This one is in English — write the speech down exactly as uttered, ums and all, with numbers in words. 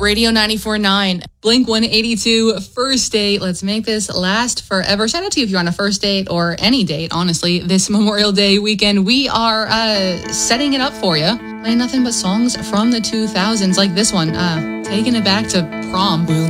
Radio ninety-four point nine, Blink one eighty-two, First Date. Let's make this last forever. Shout out to you if you're on a first date or any date, honestly. This Memorial Day weekend, we are uh, setting it up for you. Playing nothing but songs from the two thousands, like this one, uh, Taking It Back to Prom. We'll